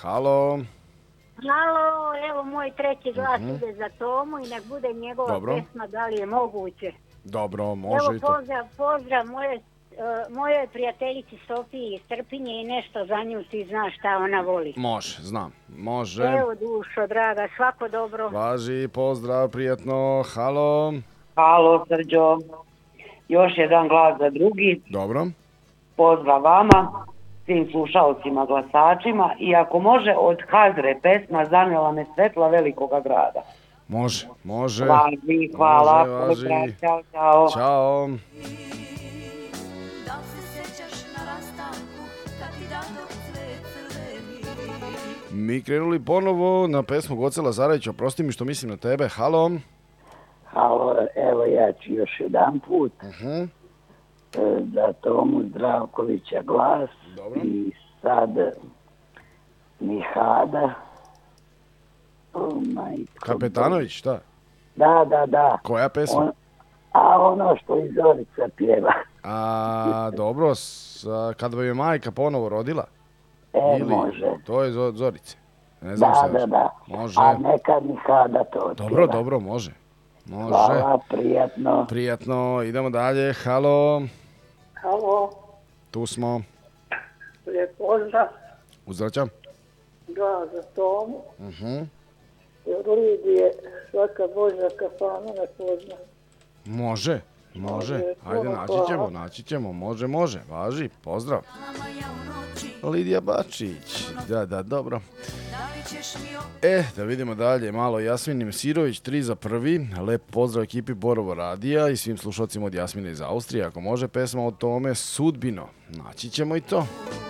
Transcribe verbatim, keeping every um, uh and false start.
Halo. Halo, evo moj treći glas uh-huh. ide za Tomu i nek bude njegova Dobro. pesma, da li je moguće. Dobro, može evo, i to. Pozdrav, pozdrav moje, uh, mojoj prijateljici Sofiji iz Trpinje i nešto za nju, ti znaš šta ona voli. Može, znam, može. Evo dušo, draga, svako dobro. Važi, pozdrav, prijetno, halo. Halo, Srđo. Još jedan glas za drugi. Dobro. Pozdrav vama, svim slušalcima, glasačima i ako može od Hazre pesma Zanela me svetla velikoga grada. Može, može. Važi, hvala. Može, važi. Ćao, čao. Ćao. Mi krenuli ponovo na pesmu Goce Lazarevića, oprosti mi što mislim na tebe, halo. Halo, evo ja ću još jedan put. Uh-huh. Za Tomu Zdravkovića glas. Dobro. I sad Mihada. Oh, Kapetanović, šta? Da, da, da. Koja pesma? On, a ono što i Zorica pjeva. A, dobro, s, kada bi je majka ponovo rodila? E, Ili, može. To je Zorice. Ne znam da, da, da. Može. A neka Mihada to Dobro, pjeva. dobro, može. Može. Hvala, prijatno. Prijatno, idemo dalje, halo. Halo. Tu smo. Lijep pozdrav. Uzvraćam. Da, za Tomu. Uh-huh. Jer Lidije svaka Božja kafana ne pozna. Može, može. Ajde, naći ćemo, naći ćemo. Može, može. Važi, pozdrav. Lidija Bačić. Da, da, dobro. E, da vidimo dalje. Malo Jasmin Sirović, tri za prvi. Lep pozdrav ekipi Borovo radija i svim slušalcima od Jasmine iz Austrije. Ako može, pesma o tome Sudbino. Naći ćemo i to.